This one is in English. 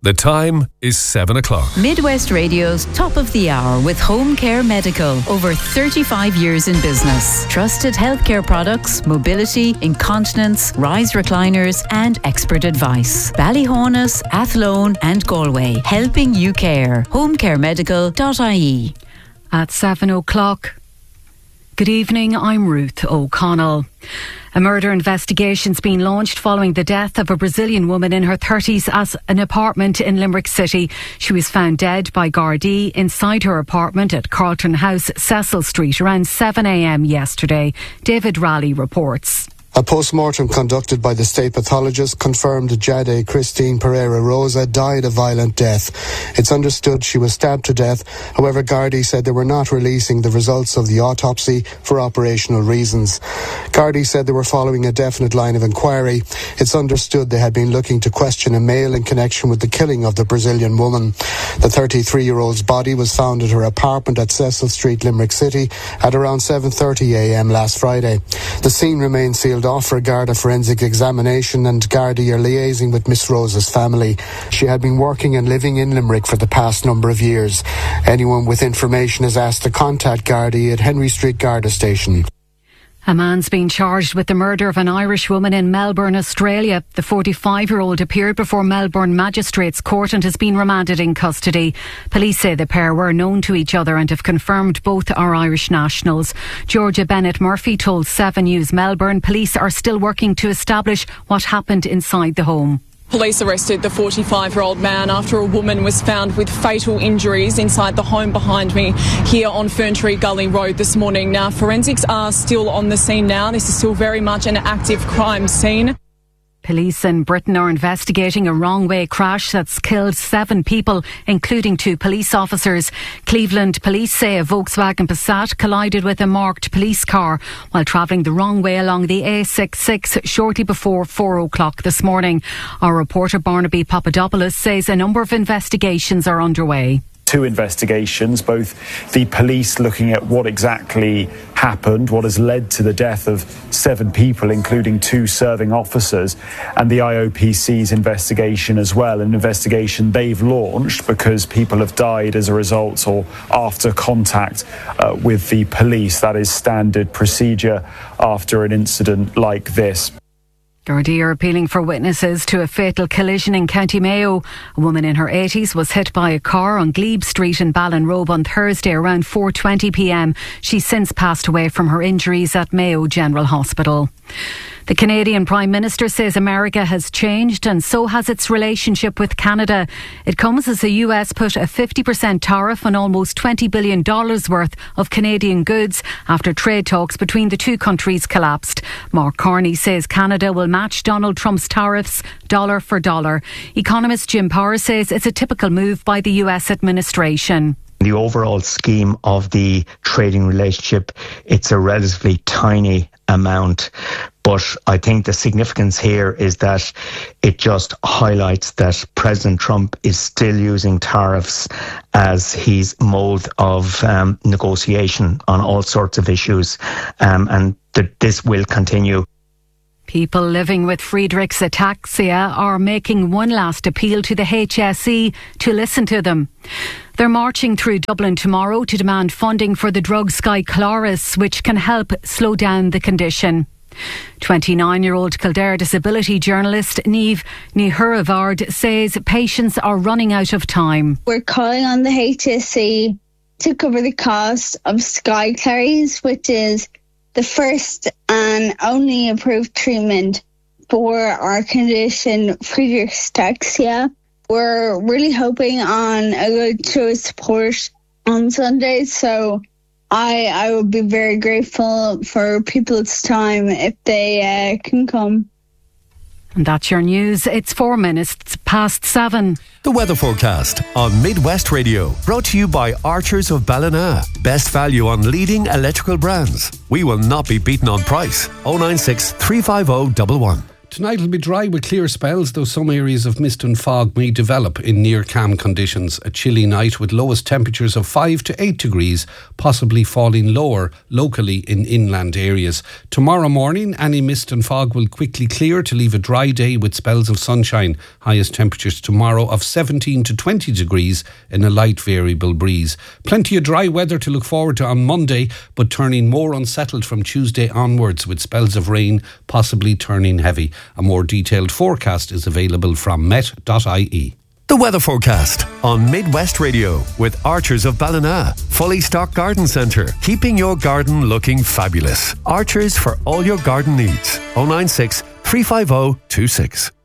The time is 7 o'clock. Midwest Radio's Top of the Hour with Home Care Medical. Over 35 years in business. Trusted healthcare products, mobility, incontinence, rise recliners and expert advice. Ballyhonus, Athlone and Galway. Helping you care. homecaremedical.ie. At 7 o'clock. Good evening, I'm Ruth O'Connell. A murder investigation's been launched following the death of a Brazilian woman in her 30s at an apartment in Limerick City. She was found dead by Gardaí inside her apartment at Carlton House, Cecil Street, around 7 a.m. yesterday. David Raleigh reports. A post-mortem conducted by the state pathologist confirmed Jade Christine Pereira Rosa died a violent death. It's understood she was stabbed to death. However, Gardaí said they were not releasing the results of the autopsy for operational reasons. Gardaí said they were following a definite line of inquiry. It's understood they had been looking to question a male in connection with the killing of the Brazilian woman. The 33-year-old's body was found at her apartment at Cecil Street, Limerick City at around 7:30 a.m. last Friday. The scene remains sealed off for Garda forensic examination, and Gardaí are liaising with Miss Rosa's family. She had been working and living in Limerick for the past number of years. Anyone with information is asked to contact Gardaí at Henry Street Garda Station. A man's been charged with the murder of an Irish woman in Melbourne, Australia. The 45-year-old appeared before Melbourne Magistrates Court and has been remanded in custody. Police say the pair were known to each other and have confirmed both are Irish nationals. Georgia Bennett Murphy told 7 News Melbourne police are still working to establish what happened inside the home. Police arrested the 45-year-old man after a woman was found with fatal injuries inside the home behind me here on Ferntree Gully Road this morning. Now, forensics are still on the scene now. This is still very much an active crime scene. Police in Britain are investigating a wrong-way crash that's killed 7 people, including 2 police officers. Cleveland police say a Volkswagen Passat collided with a marked police car while travelling the wrong way along the A66 shortly before 4 o'clock this morning. Our reporter Barnaby Papadopoulos says a number of investigations are underway. 2 investigations, both the police looking at what exactly happened, what has led to the death of 7 people, including 2 serving officers, and the IOPC's investigation as well, an investigation they've launched because people have died as a result or after contact with the police. That is standard procedure after an incident like this. Gardaí are appealing for witnesses to a fatal collision in County Mayo. A woman in her 80s was hit by a car on Glebe Street in Ballinrobe on Thursday around 4:20 p.m. She's since passed away from her injuries at Mayo General Hospital. The Canadian Prime Minister says America has changed and so has its relationship with Canada. It comes as the US put a 50% tariff on almost $20 billion worth of Canadian goods after trade talks between the two countries collapsed. Mark Carney says Canada will match Donald Trump's tariffs dollar for dollar. Economist Jim Power says it's a typical move by the US administration. The overall scheme of the trading relationship, it's a relatively tiny amount. But I think the significance here is that it just highlights that President Trump is still using tariffs as his mode of negotiation on all sorts of issues, and that this will continue. People living with Friedreich's ataxia are making one last appeal to the HSE to listen to them. They're marching through Dublin tomorrow to demand funding for the drug Skyclarys, which can help slow down the condition. 29-year-old Kildare disability journalist Niamh Ní Shurabhard says patients are running out of time. We're calling on the HSE to cover the cost of Skyclarys, which is the first and only approved treatment for our condition, Friedreich's ataxia. We're really hoping on a good show of support on Sunday, so I would be very grateful for people's time if they can come. And that's your news. It's 4 minutes past 7. The weather forecast on Midwest Radio, brought to you by Archers of Ballina. Best value on leading electrical brands. We will not be beaten on price. 096 350 111. Tonight will be dry with clear spells, though some areas of mist and fog may develop in near calm conditions. A chilly night with lowest temperatures of 5 to 8 degrees, possibly falling lower locally in inland areas. Tomorrow morning, any mist and fog will quickly clear to leave a dry day with spells of sunshine. Highest temperatures tomorrow of 17 to 20 degrees in a light variable breeze. Plenty of dry weather to look forward to on Monday, but turning more unsettled from Tuesday onwards with spells of rain possibly turning heavy. A more detailed forecast is available from met.ie. The weather forecast on Midwest Radio with Archers of Ballina. Fully stocked garden centre, keeping your garden looking fabulous. Archers for all your garden needs. 096 350 26.